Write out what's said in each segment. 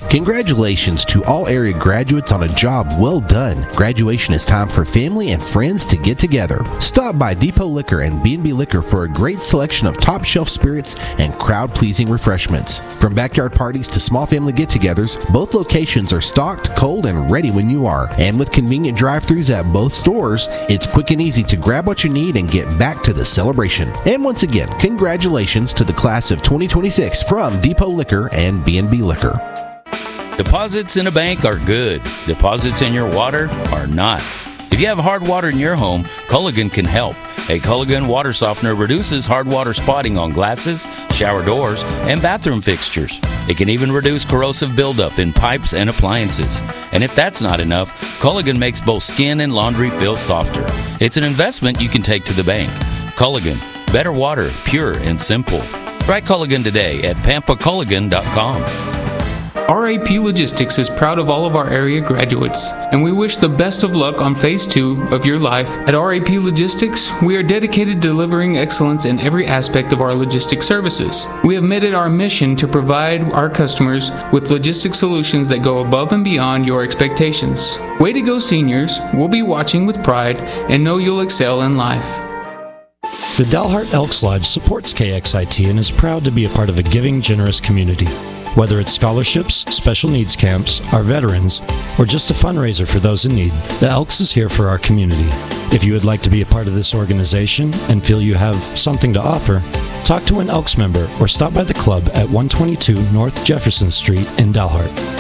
Congratulations to all area graduates on a job well done. Graduation is time for family and friends to get together. Stop by Depot Liquor and B&B Liquor for a great selection of top shelf spirits and crowd-pleasing refreshments. From backyard parties to small family get-togethers, both locations are stocked, cold, and ready when you are. And with convenient drive-thrus at both stores, it's quick and easy to grab what you need and get back to the celebration. And once again, congratulations to the class of 2026 from Depot Liquor and B&B Liquor. Deposits in a bank are good. Deposits in your water are not. If you have hard water in your home, Culligan can help. A Culligan water softener reduces hard water spotting on glasses, shower doors, and bathroom fixtures. It can even reduce corrosive buildup in pipes and appliances. And if that's not enough, Culligan makes both skin and laundry feel softer. It's an investment you can take to the bank. Culligan, better water, pure and simple. Try Culligan today at pampaculligan.com. RAP Logistics is proud of all of our area graduates, and we wish the best of luck on Phase 2 of your life. At RAP Logistics, we are dedicated to delivering excellence in every aspect of our logistics services. We have made it our mission to provide our customers with logistics solutions that go above and beyond your expectations. Way to go, seniors. We'll be watching with pride and know you'll excel in life. The Dalhart Elks Lodge supports KXIT and is proud to be a part of a giving, generous community. Whether it's scholarships, special needs camps, our veterans, or just a fundraiser for those in need, the Elks is here for our community. If you would like to be a part of this organization and feel you have something to offer, talk to an Elks member or stop by the club at 122 North Jefferson Street in Dalhart.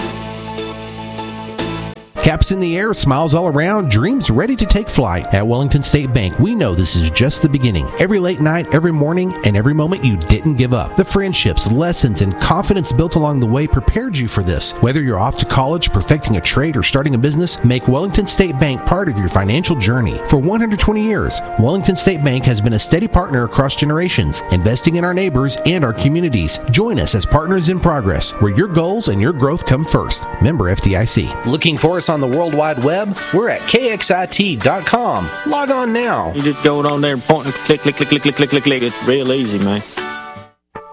Caps in the air, smiles all around, dreams ready to take flight. At Wellington State Bank, we know this is just the beginning. Every late night, every morning, and every moment you didn't give up. The friendships, lessons, and confidence built along the way prepared you for this. Whether you're off to college, perfecting a trade, or starting a business, make Wellington State Bank part of your financial journey. For 120 years, Wellington State Bank has been a steady partner across generations, investing in our neighbors and our communities. Join us as partners in progress, where your goals and your growth come first. Member FDIC. Looking for us on the World Wide Web? We're at KXIT.com. Log on now. You just go on there and point and click. It's real easy, man.